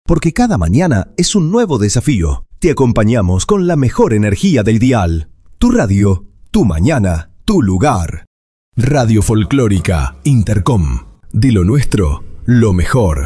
Porque cada mañana es un nuevo desafío. Te acompañamos con la mejor energía del dial. Tu radio, tu mañana, tu lugar. Radio Folclórica Intercom. De lo nuestro, lo mejor.